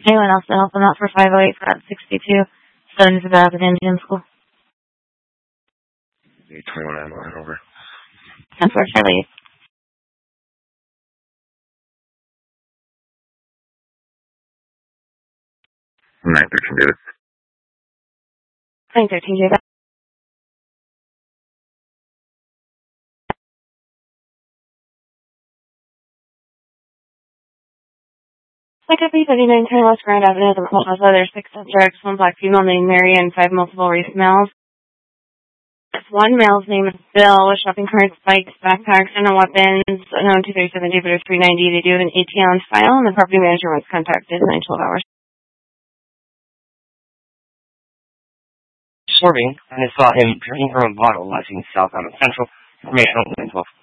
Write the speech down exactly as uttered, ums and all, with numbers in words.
Anyone else to help them out for five oh eight for at sixty-two? Studying for the Indian school. twenty-one ammo, head over. ten four, Charlie. nine thirteen, David. nine thirteen, David. Second B thirty-nine, turn west Grand Avenue, the Plaza. There's six subjects, one black female named Mary, and five multiple race males. One male's name is Bill with shopping carts, bikes, backpacks, and weapons. No, two thirty-seven, David, or three ninety. They do have an A T on file, and the property manager wants contacted in nine twelve hours. Swerving, and I saw him drinking from a bottle, lashing south on the Central. Information on nine twelve.